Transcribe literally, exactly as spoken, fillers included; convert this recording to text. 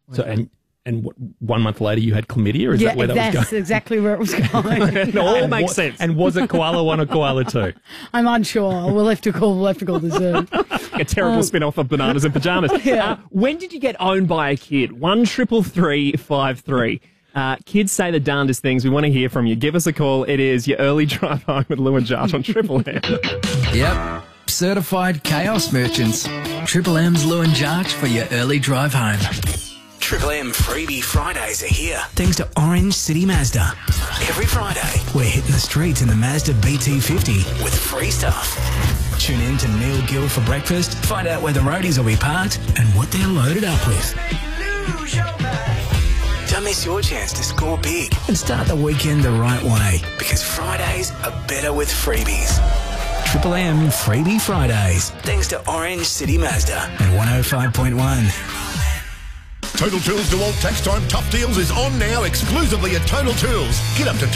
So and and what, one month later you had chlamydia? Is yeah, that where that was that's going? exactly where it was going. It all makes sense. And was it koala one or koala two? I'm unsure. We'll have to call. We'll have to call the zoo. A terrible Um, spin-off of Bananas and Pajamas. Yeah. Uh, when did you get owned by a kid? One triple three five three. Uh, kids say the darndest things. We want to hear from you. Give us a call. It is your early drive home with Lou and Jart on Triple M. Yep. Certified chaos merchants. Triple M's Lou and Jarch for your early drive home. Triple M Freebie Fridays are here, thanks to Orange City Mazda. Every Friday, we're hitting the streets in the Mazda B T fifty with free stuff. Tune in to Neil Gill for breakfast, find out where the roadies will be parked and what they're loaded up with. Don't miss your chance to score big and start the weekend the right way, because Fridays are better with freebies. Triple M Freebie Fridays, thanks to Orange City Mazda and one oh five point one. Total Tools DeWalt Tax Time Tough Deals is on now exclusively at Total Tools. Get up to